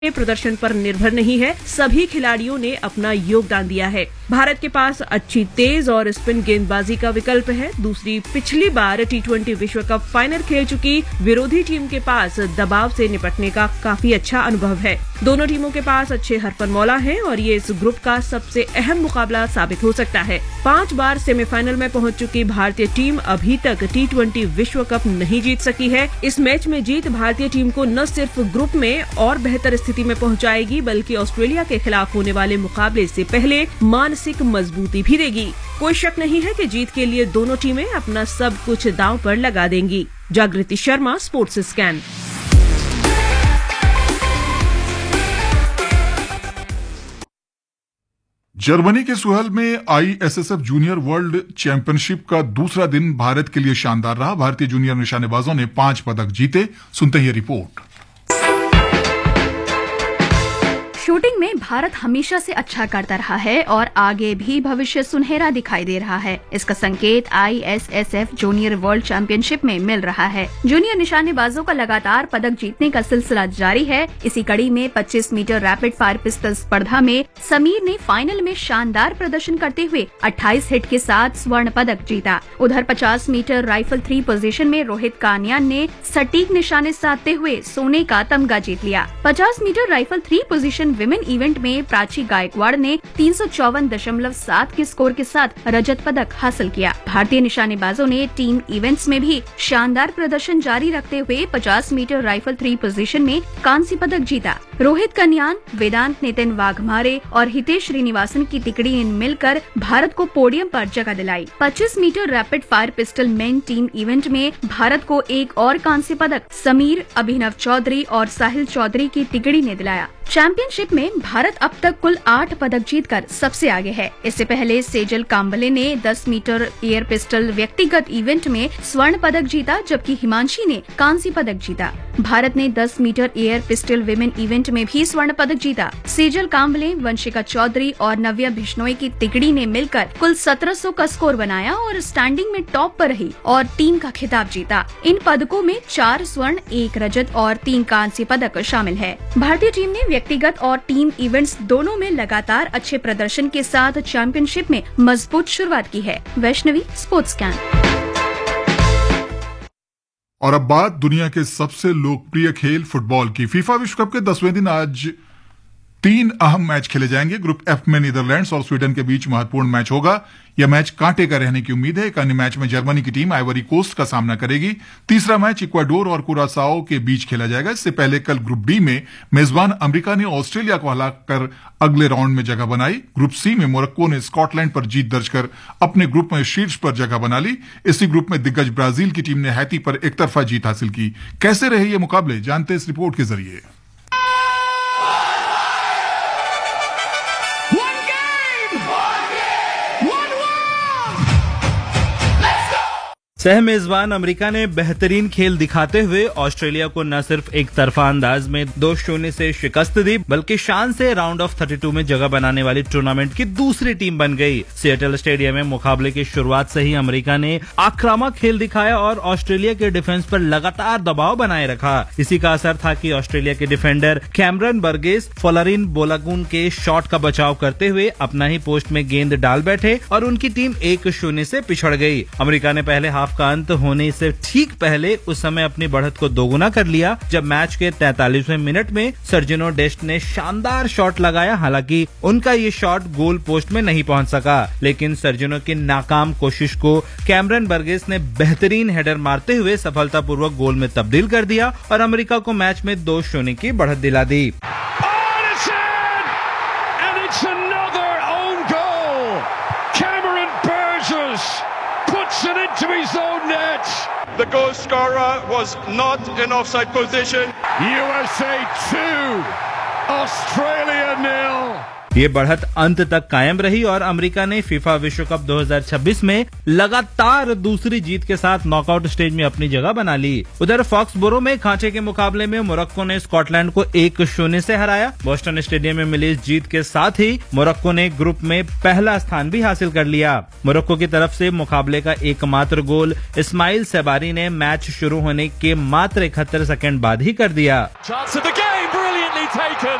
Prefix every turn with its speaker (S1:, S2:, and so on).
S1: प्रदर्शन पर निर्भर नहीं है। सभी खिलाड़ियों ने अपना योगदान दिया है। भारत के पास अच्छी तेज और स्पिन गेंदबाजी का विकल्प है। दूसरी, पिछली बार T20 विश्व कप फाइनल खेल चुकी विरोधी टीम के पास दबाव से निपटने का काफी अच्छा अनुभव है। दोनों टीमों के पास अच्छे हरफनमौला हैं और ये इस ग्रुप का सबसे अहम मुकाबला साबित हो सकता है। 5 बार सेमीफाइनल में पहुंच चुकी भारतीय टीम अभी तक T20 विश्व कप नहीं जीत सकी है। इस मैच में जीत भारतीय टीम को न सिर्फ ग्रुप में और बेहतर स्थिति में पहुंचाएगी, बल्कि ऑस्ट्रेलिया के खिलाफ होने वाले मुकाबले से पहले मानसिक मजबूती भी देगी। कोई शक नहीं है कि जीत के लिए दोनों टीमें अपना सब कुछ दांव पर लगा देंगी। जागृति शर्मा, स्पोर्ट्स स्कैन।
S2: जर्मनी के सुहल में ISSF जूनियर वर्ल्ड चैंपियनशिप का दूसरा दिन भारत के लिए शानदार रहा। भारतीय जूनियर निशानेबाजों ने 5 पदक जीते। सुनते हैं ये रिपोर्ट।
S3: शूटिंग में भारत हमेशा से अच्छा करता रहा है और आगे भी भविष्य सुनहरा दिखाई दे रहा है। इसका संकेत ISSF जूनियर वर्ल्ड चैंपियनशिप में मिल रहा है। जूनियर निशानेबाजों का लगातार पदक जीतने का सिलसिला जारी है। इसी कड़ी में 25 मीटर रैपिड फायर पिस्टल स्पर्धा में समीर ने फाइनल में शानदार प्रदर्शन करते हुए 28 हिट के साथ स्वर्ण पदक जीता। उधर 50 मीटर राइफल 3 पोजीशन में रोहित कानियान ने सटीक निशाने साधते हुए सोने का तमगा जीत लिया। 50 metre rifle 3 position women event में प्राची गायकवाड़ ने 354.7 के स्कोर के साथ रजत पदक हासिल किया। भारतीय निशानेबाजों ने टीम इवेंट्स में भी शानदार प्रदर्शन जारी रखते हुए 50 मीटर राइफल 3 पोजीशन में कांस्य पदक जीता। रोहित कन्यान, वेदांत नितिन वाघमारे और हितेश श्रीनिवासन की तिकड़ी ने मिलकर भारत को पोडियम पर जगह दिलाई। 25 metre rapid fire pistol main team event में भारत को एक और कांस्य पदक समीर, अभिनव चौधरी और साहिल चौधरी की तिकड़ी ने दिलाया। चैंपियनशिप में भारत अब तक कुल 8 पदक जीतकर सबसे आगे है। इससे पहले सेजल काम्बले ने 10 मीटर एयर पिस्टल व्यक्तिगत इवेंट में स्वर्ण पदक जीता, जबकि हिमांशी ने कांस्य पदक जीता। भारत ने 10 metre air pistol women event में भी स्वर्ण पदक जीता। सेजल काम्बले, वंशिका चौधरी और नव्या बिश्नोई की तिकड़ी ने मिलकर कुल 1700 का स्कोर बनाया और स्टैंडिंग में टॉप पर रही और टीम का खिताब जीता। इन पदकों में 4 स्वर्ण, 1 रजत और 3 कांस्य पदक शामिल है। भारतीय टीम ने व्यक्तिगत और टीम इवेंट्स दोनों में लगातार अच्छे प्रदर्शन के साथ चैंपियनशिप में मजबूत शुरुआत की है। Vaishnavi, sports scan.
S2: और अब बात दुनिया के सबसे लोकप्रिय खेल फुटबॉल की। फीफा विश्व कप के 10वें दिन आज 3 अहम मैच खेले जाएंगे। ग्रुप F में नीदरलैंड्स और स्वीडन के बीच महत्वपूर्ण मैच होगा। यह मैच कांटे का रहने की उम्मीद है। एक अन्य मैच में जर्मनी की टीम आइवरी कोस्ट का सामना करेगी। तीसरा मैच इक्वाडोर और कुरासाओ के बीच खेला जाएगा। इससे पहले कल ग्रुप D में मेजबान अमेरिका ने ऑस्ट्रेलिया को हराकर अगले राउंड में जगह बनाई। ग्रुप C में मोरक्को ने स्कॉटलैंड पर जीत दर्ज कर अपने ग्रुप में शीर्ष पर जगह बना ली। इसी ग्रुप में दिग्गज ब्राजील की टीम ने हैती पर एकतरफा जीत हासिल की। कैसे रहे ये मुकाबले, जानते इस रिपोर्ट के जरिए।
S4: सह मेजबान अमेरिका ने बेहतरीन खेल दिखाते हुए ऑस्ट्रेलिया को न सिर्फ एक तरफा अंदाज में 2-0 से शिकस्त दी, बल्कि शान से राउंड ऑफ 32 में जगह बनाने वाली टूर्नामेंट की दूसरी टीम बन गई। सिएटल स्टेडियम में मुकाबले की शुरुआत से ही अमेरिका ने आक्रामक खेल दिखाया और ऑस्ट्रेलिया के डिफेंस पर लगातार दबाव बनाए रखा। इसी का असर था कि ऑस्ट्रेलिया के डिफेंडर कैमरन बर्गेस फॉलरिन बोलागुन के शॉट का बचाव करते हुए अपना ही पोस्ट में गेंद डाल बैठे और उनकी टीम 1-0 से पिछड़ गई। अमेरिका ने पहले हाफ का अंत होने से ठीक पहले उस समय अपनी बढ़त को दोगुना कर लिया, जब मैच के 43वें मिनट में सर्जिनो डेस्ट ने शानदार शॉट लगाया। हालांकि उनका ये शॉट गोल पोस्ट में नहीं पहुंच सका, लेकिन सर्जिनो की नाकाम कोशिश को कैमरन बर्गेस ने बेहतरीन हेडर मारते हुए सफलतापूर्वक गोल में तब्दील कर दिया और अमेरिका को मैच में 2-0 की बढ़त दिला दी।
S5: it into his own net. The goal scorer was not in offside position. USA 2, Australia 0.
S4: ये बढ़त अंत तक कायम रही और अमेरिका ने फीफा विश्व कप 2026 में लगातार दूसरी जीत के साथ नॉकआउट स्टेज में अपनी जगह बना ली। उधर फॉक्सबोरो में खांचे के मुकाबले में मोरक्को ने स्कॉटलैंड को 1-0 से हराया। बोस्टन स्टेडियम में मिली इस जीत के साथ ही मोरक्को ने ग्रुप में पहला स्थान भी हासिल कर लिया। मोरक्को की तरफ से मुकाबले का एकमात्र गोल इस्माइल सेबारी ने मैच शुरू होने के मात्र 71 सेकंड बाद ही कर दिया।